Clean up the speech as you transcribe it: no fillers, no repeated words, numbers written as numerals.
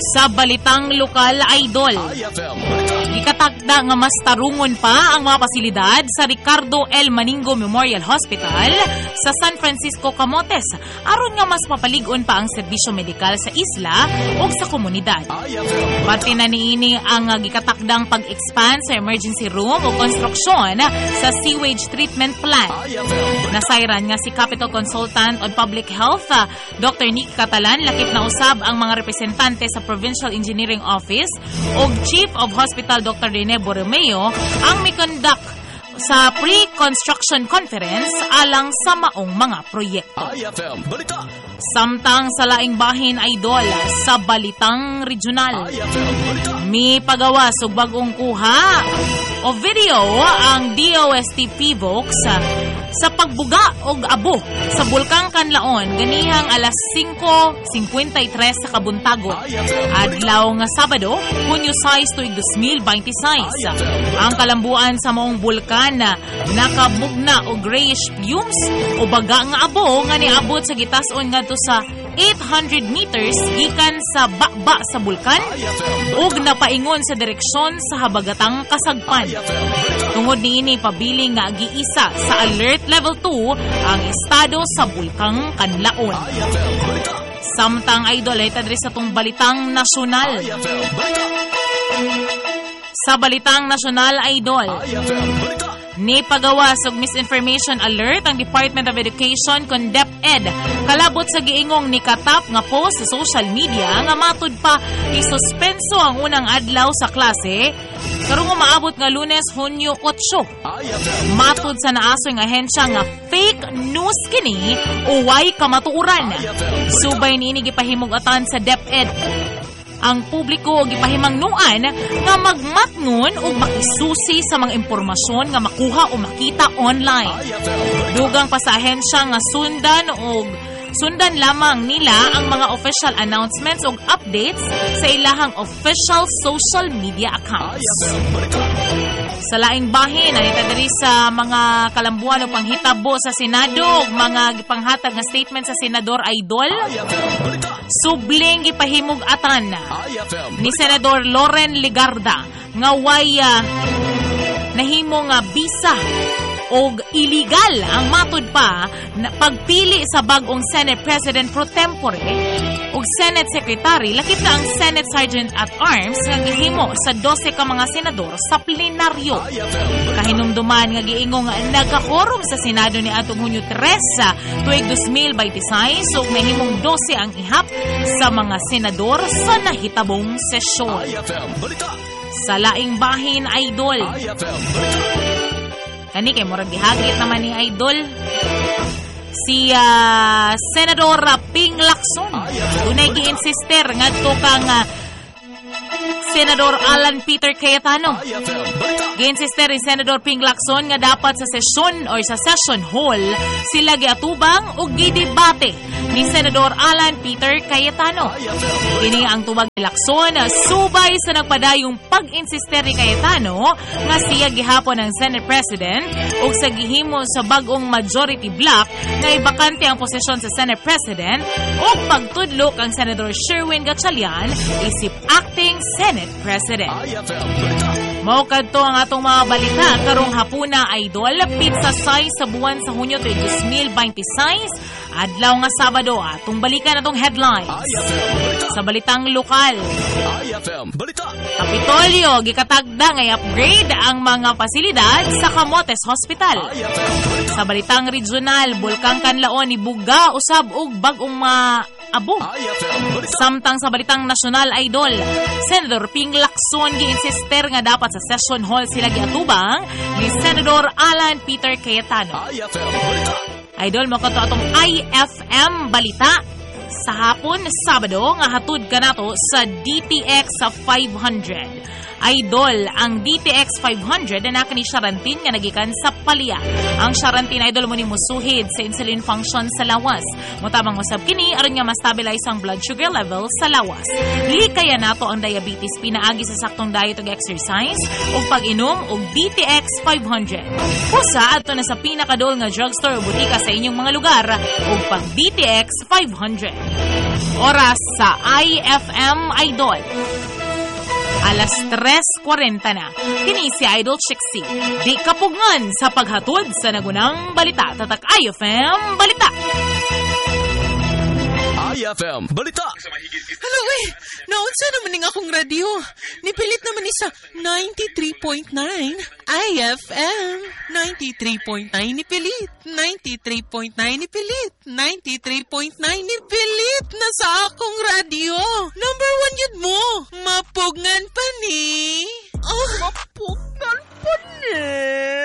Sa balitang lokal, idol, gikatagda nga mas tarungon pa ang mga pasilidad sa Ricardo L. Maningo Memorial Hospital sa San Francisco, Camotes aron nga mas mapaligon pa ang serbisyo medikal sa isla o sa komunidad. Parte na niini ang gikatakdang pag-expand sa emergency room o konstruksyon sa sewage treatment plant. Nasayran nga si Capital Consultant on Public Health Dr. Nick Catalan lakip na usab ang mga representante sa Provincial Engineering Office o Chief of Hospital Dr. Rene Borromeo ang mikondak sa pre-construction conference alang sa maong mga proyekto. Samtang sa laing bahin, idol, sa balitang regional, may pagawas og bagong kuha o video ang DOST PVOX sa pagbuga og abo sa Bulkang Kanlaon ganihang alas 5:53 sa kabuntagon adlaw nga Sabado, Hunyo 6 tuig 2026. Ang kalambuan sa maong bulkan nakabugna og grayish fumes o baga nga abo nga niabot sa gitas-on ngadto sa 800 meters gikan sa baba sa bulkan ug napaingon sa direksyon sa habagatang kasagpan. Tungod niini pabiling nga giisa sa alert level 2 ang estado sa Bulkang Kanlaon. Samtang idol ay tadri sa tong balitang nasyonal. Sa balitang nasyonal, idol, ni pagawas og misinformation alert ang Department of Education kon DepEd kalabot sa giingong ni Katap nga post sa social media nga matud pa isuspenso ang unang adlaw sa klase karong maabot nga Lunes, Hunyo 8. Matud sa naasoy nga ahensya nga fake news kini o way kamatuoran. Subay niini gipahimug-atan sa DepEd ang publiko og gipahimangnuan nga magmatngon ug makisusi sa mga impormasyon nga makuha o makita online. Dugang pa sa ahensya nga sundan lamang nila ang mga official announcements ug updates sa ilahang official social media accounts. Sa laing bahin, nalita diri sa mga kalambuan o panghitabo sa Senado ug mga gipanghatag nga statement sa Senador Idol. Subling gipahimug-atan ni Senador Loren Legarda nga way nahimo nga bisa og illegal ang matud pa na pagpili sa bagong Senate President pro tempore ug Senate Secretary lakip na ang Senate Sergeant at Arms nga gihimo sa 12 ka mga senador sa plenaryo. Kahinumduman nga giingong nagka-quorum sa Senado ni atong Hunyo 3 tuig 2026 ug nahimong 12 ang ihap sa mga senador sa nahitabong sesyon. Sa laing bahin, idol, kani kay murag gihagit naman ni idol si Senador Ping Lacson. Dunay gi-insister ngadto kang Senador Alan Peter Cayetano. Gi-insister ni Senador Ping Lacson nga dapat sa session or sa session hall sila giatubang og gidebate ni Senador Alan Peter Cayetano. Kini ang tubag ni Lacson subay sa nagpadayong pag-insister ni Cayetano nga siya gihapon ang Senate President ug sa gihimo sa bagong majority block nga ibakante ang posisyon sa Senate President ug pagtudlok ang Senador Sherwin Gatchalian isip acting Senate President. Mao kadto ang atong mga balita karong hapuna, idol, pizza size sa buwan sa Hunyo 2026 adlaw nga Sabado. Atong balikan atong headlines. Sa balitang lokal, Kapitolyo gikatagda nga i-upgrade ang mga pasilidad sa Camotes Hospital. Sa balitang regional, Bulkang Kanlaon ibuga usab og bagong abo. Samtang sa balitang nasyonal, idol, Senador Ping Lacson gi-insister nga dapat sa session hall sila giatubang ni Senador Alan Peter Cayetano. Idol, mo kato atong IFM balita sa hapon Sabado nga hatud kanato sa DTX sa 500. Idol, ang DTX 500 na naka ni Sharantin nga nagikan sa palya. Ang Sharantin Idol mo ni musuhid sa insulin function sa lawas. Mutabang usab kini aron nga ma-stabilize ang blood sugar level sa lawas. Likaya nato ang diabetes pinaagi sa saktong diet ug exercise ug pag-inom og DTX 500. Pusa adto na sa pinakadol nga drugstore o butika sa inyong mga lugar ug pag DTX 500. Oras sa IFM Idol. Alas 3:40 na. Kini si Idol Chixie. Di kapugngan sa paghatod sa nagunang balita. Tatak IFM Balita. IFM Balita. Hello, naunsa naman ning akong radio. Nipilit naman ni sa 93.9 IFM. 93.9 nipilit. 93.9 nipilit. 93.9 nipilit na sa akong radio. Number 1 yun mo. Mapugnan pa ni. Oh, mapugnan pa ni.